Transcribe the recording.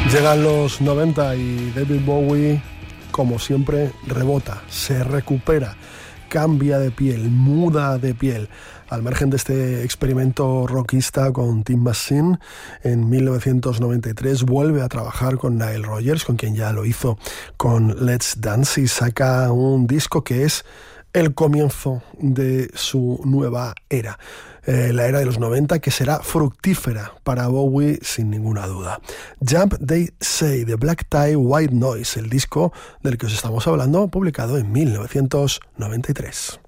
Llegan los 90 y David Bowie, como siempre, rebota, se recupera, cambia de piel, muda de piel. Al margen de este experimento rockista con Tin Machine, en 1993 vuelve a trabajar con Nile Rodgers, con quien ya lo hizo con Let's Dance, y saca un disco que es el comienzo de su nueva era. La era de los 90, que será fructífera para Bowie sin ninguna duda. Jump They Say, de Black Tie White Noise, el disco del que os estamos hablando, publicado en 1993.